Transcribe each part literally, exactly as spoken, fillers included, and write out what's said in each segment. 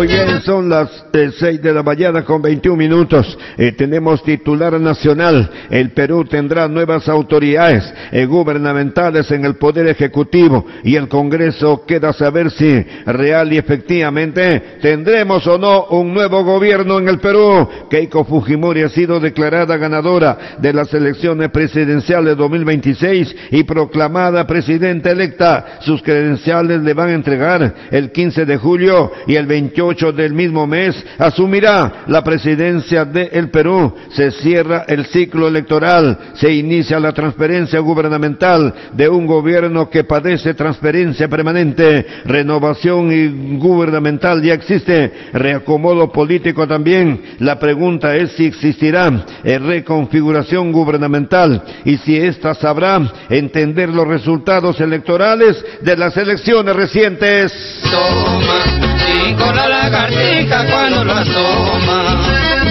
Muy bien, son las eh, seis de la mañana con veintiún minutos. Eh, tenemos titular nacional. El Perú tendrá nuevas autoridades eh, gubernamentales en el Poder Ejecutivo y el Congreso queda saber si real y efectivamente tendremos o no un nuevo gobierno en el Perú. Keiko Fujimori ha sido declarada ganadora de las elecciones presidenciales dos mil veintiséis y proclamada presidenta electa. Sus credenciales le van a entregar el quince de julio y el veintiocho del mismo mes asumirá la presidencia del Perú. Se cierra el ciclo electoral, se inicia la transferencia gubernamental de un gobierno que padece transferencia permanente. Renovación y gubernamental ya existe, reacomodo político también. La pregunta es si existirá eh, reconfiguración gubernamental y si ésta sabrá entender los resultados electorales de las elecciones recientes. Toma. Y con la lagartija cuando la toma.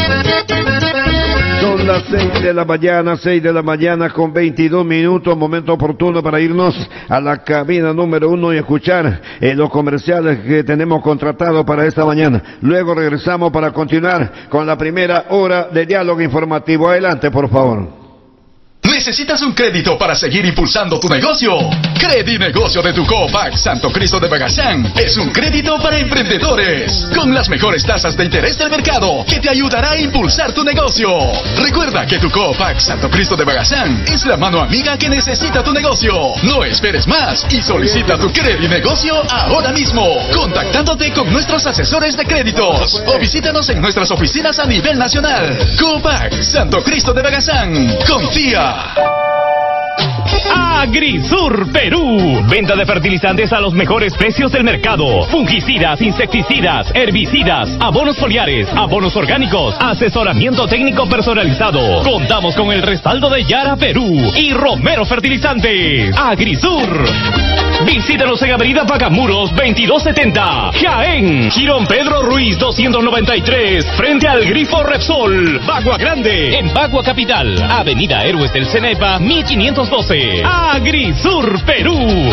Son las seis de la mañana, seis de la mañana con veintidós minutos, momento oportuno para irnos a la cabina número uno y escuchar eh, los comerciales que tenemos contratados para esta mañana. Luego regresamos para continuar con la primera hora de diálogo informativo. Adelante, por favor. ¿Necesitas un crédito para seguir impulsando tu negocio? Credinegocio de tu Coopac Santo Cristo de Bagazán es un crédito para emprendedores con las mejores tasas de interés del mercado que te ayudará a impulsar tu negocio. Recuerda que tu Coopac Santo Cristo de Bagazán es la mano amiga que necesita tu negocio. No esperes más y solicita tu Credinegocio ahora mismo, contactándote con nuestros asesores de créditos o visítanos en nuestras oficinas a nivel nacional. Coopac Santo Cristo de Bagazán. Confía. Agrisur Perú. Venta de fertilizantes a los mejores precios del mercado. Fungicidas, insecticidas, herbicidas, abonos foliares, abonos orgánicos, asesoramiento técnico personalizado. Contamos con el respaldo de Yara Perú y Romero Fertilizantes. Agrisur. Visítanos en Avenida Pagamuros veintidós setenta, Jaén. Girón Pedro Ruiz doscientos noventa y tres, frente al Grifo Repsol, Bagua Grande. En Bagua Capital, Avenida Héroes del Cenepa mil quinientos doce. Agrisur Perú.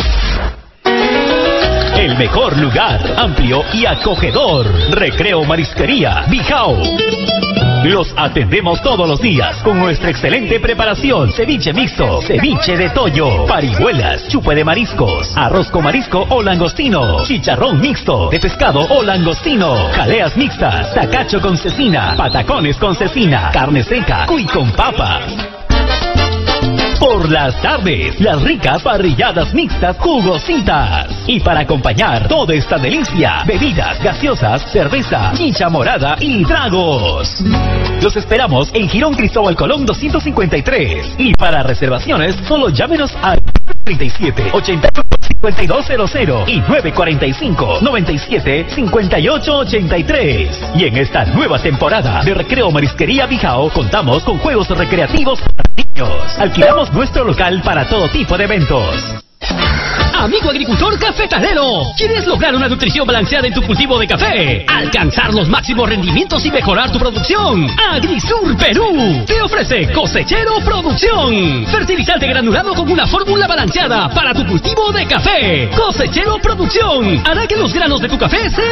El mejor lugar, amplio y acogedor. Recreo Marisquería Bijao. Los atendemos todos los días con nuestra excelente preparación. Ceviche mixto, ceviche de toyo, parihuelas, chupe de mariscos, arroz con marisco o langostino, chicharrón mixto de pescado o langostino, jaleas mixtas, tacacho con cecina, patacones con cecina, carne seca, cuy con papas. Por las tardes, las ricas parrilladas mixtas jugositas. Y para acompañar toda esta delicia, bebidas gaseosas, cerveza, chicha morada y tragos. Los esperamos en Girón Cristóbal Colón doscientos cincuenta y tres. Y para reservaciones, solo llámenos al treinta y siete, ochenta y uno, cincuenta y dos cero cero y nueve cuarenta y cinco, noventa y siete, cincuenta y ocho ochenta y tres. Y en esta nueva temporada de Recreo Marisquería Bijao, contamos con juegos recreativos para niños. Alquilamos nuestro local para todo tipo de eventos. Amigo agricultor cafetalero, ¿quieres lograr una nutrición balanceada en tu cultivo de café? Alcanzar los máximos rendimientos y mejorar tu producción. Agrisur Perú te ofrece Cosechero Producción, fertilizante granulado con una fórmula balanceada para tu cultivo de café. Cosechero Producción hará que los granos de tu café sean